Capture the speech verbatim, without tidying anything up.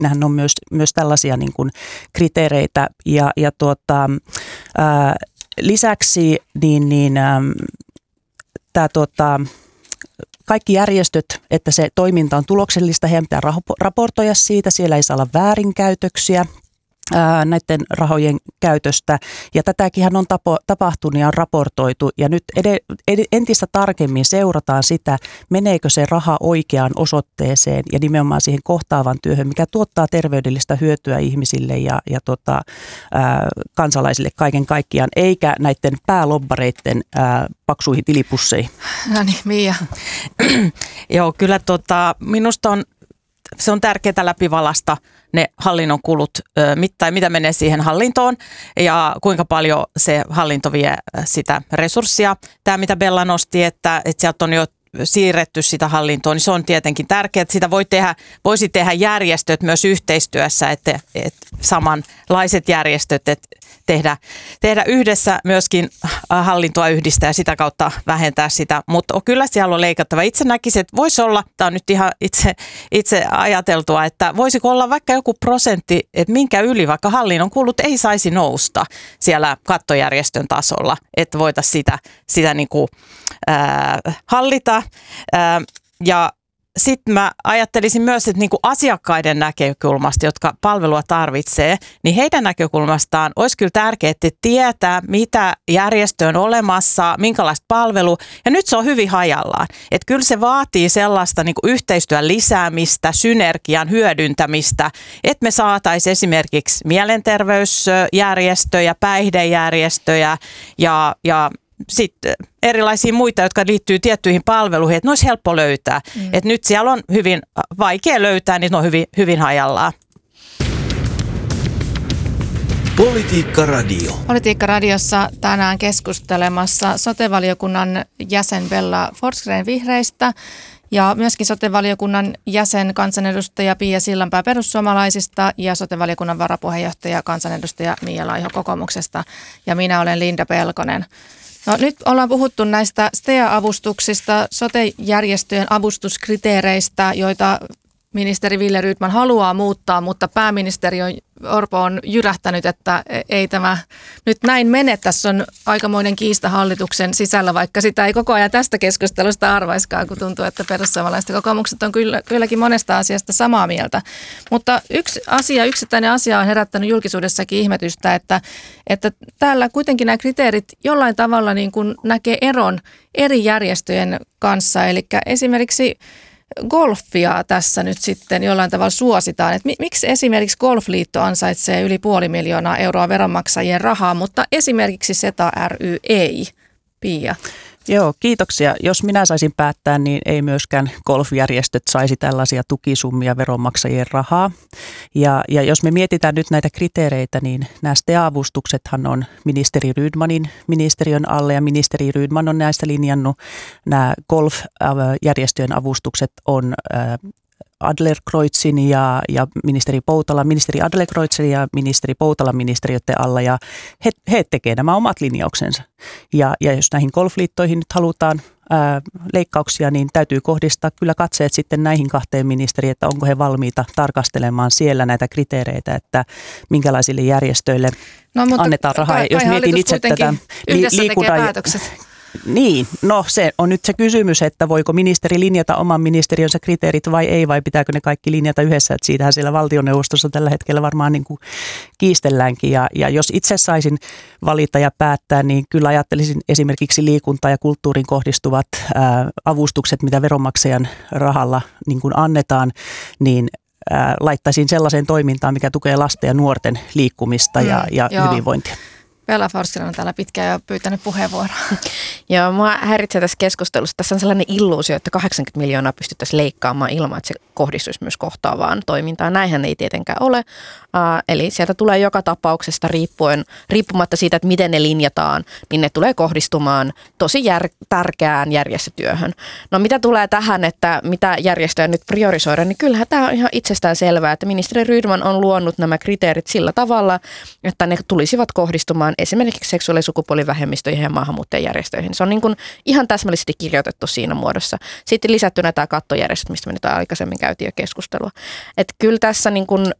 nehän on myös, myös tällaisia niin kuin kriteereitä ja, ja tuota, ää, lisäksi niin, niin tämä tuota, kaikki järjestöt, että se toiminta on tuloksellista, heidän pitää raportoida siitä, siellä ei saa olla väärinkäytöksiä ää, näiden rahojen käytöstä. Ja tätäkin on tapo, tapahtunut ja on raportoitu. Ja nyt ed, ed, entistä tarkemmin seurataan sitä, meneekö se raha oikeaan osoitteeseen ja nimenomaan siihen kohtaavan työhön, mikä tuottaa terveydellistä hyötyä ihmisille ja, ja tota, ää, kansalaisille kaiken kaikkiaan, eikä näiden päälobbareiden ää, paksuihin tilipusseihin. No niin, Mia. Joo, kyllä tota, minusta on, se on tärkeää läpivalasta ne hallinnon kulut, tai mitä menee siihen hallintoon ja kuinka paljon se hallinto vie sitä resurssia. Tämä, mitä Bella nosti, että, että sieltä on jo siirretty sitä hallintoa, niin se on tietenkin tärkeää, että sitä voi tehdä, voisi tehdä järjestöt myös yhteistyössä, että, että samanlaiset järjestöt, että tehdä, tehdä yhdessä myöskin hallintoa yhdistää ja sitä kautta vähentää sitä, mutta kyllä siellä on leikattava. Itse näkisin, että voisi olla, tämä on nyt ihan itse, itse ajateltua, että voisiko olla vaikka joku prosentti, että minkä yli vaikka hallinnon kulut ei saisi nousta siellä kattojärjestön tasolla, että voitaisiin sitä, sitä niin kuin, ää, hallita ää, ja sitten mä ajattelisin myös, että niinku asiakkaiden näkökulmasta, jotka palvelua tarvitsee, niin heidän näkökulmastaan olisi kyllä tärkeää, että tietää, mitä järjestö on olemassa, minkälaista palvelua. Ja nyt se on hyvin hajallaan. Että kyllä se vaatii sellaista niinku yhteistyön lisäämistä, synergian hyödyntämistä, että me saataisiin esimerkiksi mielenterveysjärjestöjä, päihdejärjestöjä ja, ja sitten erilaisia muita, jotka liittyy tiettyihin palveluihin, että ne olisi helppo löytää. Mm. Että nyt siellä on hyvin vaikea löytää, niin ne on hyvin, hyvin hajallaan. Politiikka Radio. Politiikka Radiossa tänään keskustelemassa sote-valiokunnan jäsen Bella Forsgren vihreistä ja myöskin sote-valiokunnan jäsen kansanedustaja Pia Sillanpää perussuomalaisista ja sote-valiokunnan varapuheenjohtaja kansanedustaja Mia Laiho kokoomuksesta ja minä olen Linda Pelkonen. No, nyt ollaan puhuttu näistä S T E A-avustuksista, sote-järjestöjen avustuskriteereistä, joita ministeri Wille Rydman haluaa muuttaa, mutta pääministeri Orpo on jyrähtänyt, että ei tämä nyt näin mene. Tässä on aikamoinen kiista hallituksen sisällä, vaikka sitä ei koko ajan tästä keskustelusta arvaiskaan, kun tuntuu, että perussuomalaiset ja kokoomukset on kyllä, kylläkin monesta asiasta samaa mieltä. Mutta yksi asia, yksittäinen asia on herättänyt julkisuudessakin ihmetystä, että, että täällä kuitenkin nämä kriteerit jollain tavalla niin kuin näkee eron eri järjestöjen kanssa, eli esimerkiksi golfia tässä nyt sitten jollain tavalla suositaan. Et miksi esimerkiksi Golfliitto ansaitsee yli puoli miljoonaa euroa veronmaksajien rahaa, mutta esimerkiksi S E T A ry ei? Pia. Joo, kiitoksia. Jos minä saisin päättää, niin ei myöskään golfjärjestöt saisi tällaisia tukisummia veronmaksajien rahaa. Ja, ja jos me mietitään nyt näitä kriteereitä, niin nämä S T E A-avustuksethan on ministeri Rydmanin ministeriön alle ja ministeri Rydman on näistä linjannut. Nämä golfjärjestöjen avustukset on Adlercreutzin ja, ja ministeri Poutala, ministeri Adlercreutzin ja ministeri Poutalan ministeriöiden alla ja he, he tekevät nämä omat linjauksensa. Ja, ja jos näihin golfliittoihin nyt halutaan ää, leikkauksia, niin täytyy kohdistaa kyllä katseet sitten näihin kahteen ministeriin, että onko he valmiita tarkastelemaan siellä näitä kriteereitä, että minkälaisille järjestöille no, annetaan rahaa. Kai, jos kai mietin itse tätä yhdessä tekee päätökset. Niin, no se on nyt se kysymys, että voiko ministeri linjata oman ministeriönsä kriteerit vai ei, vai pitääkö ne kaikki linjata yhdessä, että siitähän siellä valtioneuvostossa tällä hetkellä varmaan niin kuin kiistelläänkin. Ja, ja jos itse saisin valita ja päättää, niin kyllä ajattelisin esimerkiksi liikunta- ja kulttuurin kohdistuvat ää, avustukset, mitä veronmaksajan rahalla niin kuin annetaan, niin ää, laittaisin sellaiseen toimintaan, mikä tukee lasten ja nuorten liikkumista mm, ja, ja hyvinvointia. Bella Forsgren on täällä pitkään jo pyytänyt puheenvuoroa. Joo, mua häiritsee tässä keskustelussa. Tässä on sellainen illuusio, että kahdeksankymmentä miljoonaa pystyttäisiin leikkaamaan ilman, että se kohdistuisi myös kohtaavaan toimintaan. Näinhän ei tietenkään ole. Uh, eli sieltä tulee joka tapauksesta riippuen, riippumatta siitä, että miten ne linjataan, niin ne tulee kohdistumaan tosi jär, tärkeään järjestötyöhön. No mitä tulee tähän, että mitä järjestöjä nyt priorisoidaan, niin kyllähän tämä on ihan itsestään selvää, että ministeri Rydman on luonut nämä kriteerit sillä tavalla, että ne tulisivat kohdistumaan esimerkiksi seksuaali- ja sukupuolivähemmistöihin ja maahanmuuttajajärjestöihin. Se on niin kuin ihan täsmällisesti kirjoitettu siinä muodossa. Sitten lisättynä tämä kattojärjestöt, mistä me nyt aikaisemmin käytiin jo keskustelua. Että kyllä tässä niin kuin